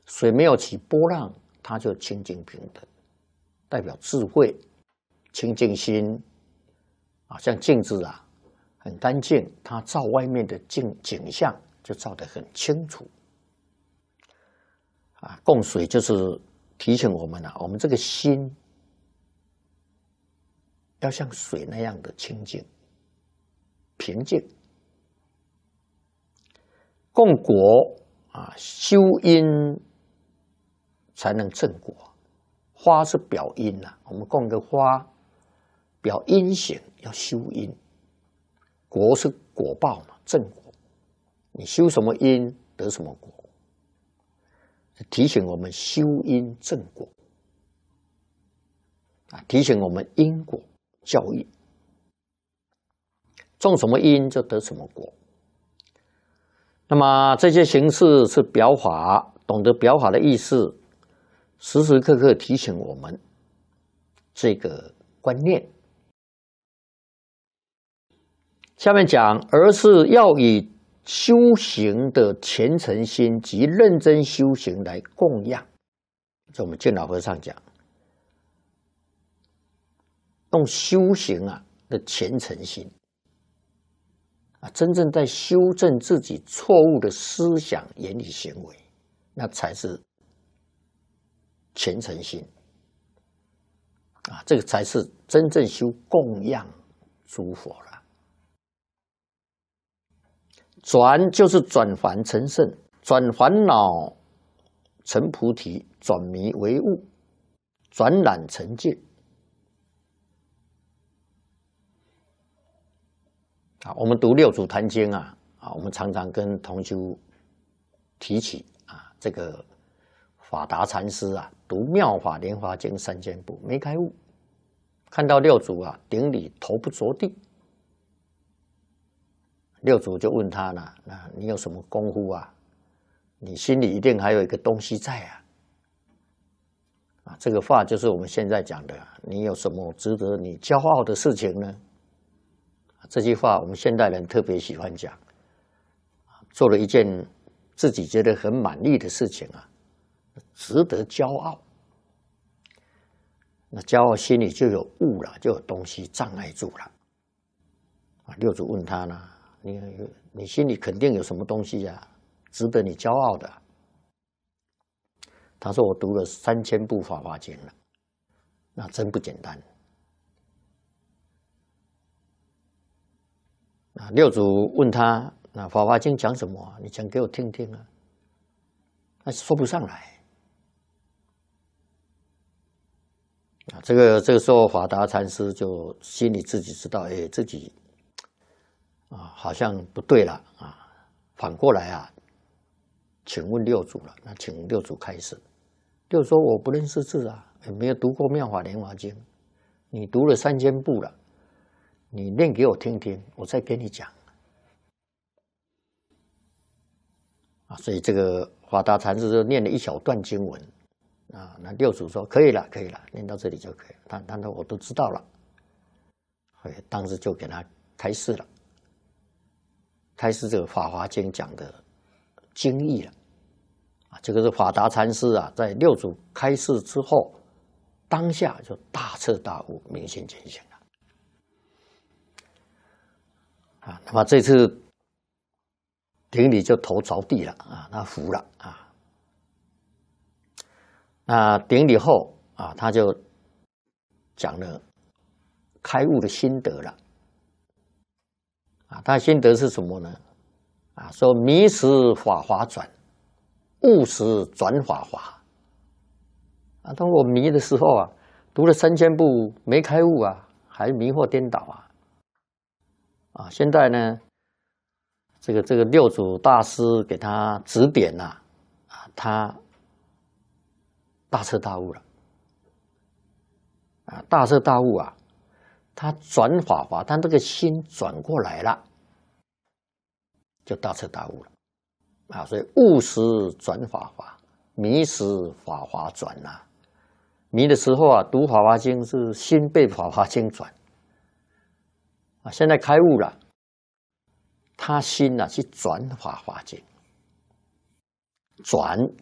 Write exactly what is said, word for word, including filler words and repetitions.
水没有起波浪，它就清净平等，代表智慧、清净心啊，像镜子啊，很干净，它照外面的景景象就照得很清楚啊。供水就是提醒我们啊，我们这个心要像水那样的清净、平静。供果啊，修因才能正果。花是表因呐、啊，我们供个花，表因行，要修因。果是果报嘛，正果。你修什么因，得什么果。提醒我们修因正果啊，提醒我们因果教育。种什么因，就得什么果。那么这些形式是表法，懂得表法的意思，时时刻刻提醒我们这个观念。下面讲，而是要以修行的虔诚心及认真修行来供养。这我们见老和尚讲，用修行啊的虔诚心。啊，真正在修正自己错误的思想、言语、行为，那才是虔诚心啊！这个才是真正修供养诸佛了。转就是转凡成圣，转烦恼成菩提，转迷为悟，转染成净。啊，我们读六祖坛经啊，啊，我们常常跟同修提起啊，这个法达禅师啊，读《妙法莲华经》三千部没开悟，看到六祖啊顶礼头不着地，六祖就问他呢，那你有什么功夫啊？你心里一定还有一个东西在啊！啊，这个话就是我们现在讲的，你有什么值得你骄傲的事情呢？这句话我们现代人特别喜欢讲，做了一件自己觉得很满意的事情啊，值得骄傲。那骄傲心里就有物了，就有东西障碍住了。啊，六祖问他呢，你你心里肯定有什么东西啊，值得你骄傲的？他说我读了三千部《法华经》了，那真不简单。啊，六祖问他：“那《法华经》讲什么啊？你讲给我听听啊。”他说不上来。啊，这个这个时候，法达禅师就心里自己知道，哎，自己啊好像不对了啊。反过来啊，请问六祖了。那请六祖开示。六祖说：“我不认识字啊，也没有读过《妙法莲华经》，你读了三千部了。”你念给我听听，我再跟你讲啊。所以这个法达禅师就念了一小段经文啊。那六祖说可以了，可以了，念到这里就可以了。他他说我都知道了，所以当时就给他开示了，开示这个《法华经》讲的经义了啊。这个是法达禅师啊，在六祖开示之后，当下就大彻大悟，明心见性。啊，那么这次顶礼就头着地了啊，他服了啊。那顶礼后啊，他就讲了开悟的心得了啊。他的心得是什么呢？啊，说迷时法华转，悟时转法华。啊，当我迷的时候啊，读了三千部没开悟啊，还迷惑颠倒啊。啊，现在呢，这个这个六祖大师给他指点呐、啊，啊，他大彻大悟了，啊，大彻大悟啊，他转法华，他这个心转过来了，就大彻大悟了，啊，所以悟时转法华，迷时法华转呐、啊，迷的时候啊，读法华经是心被法华经转。啊，现在开悟了，他心啊去转法华经，转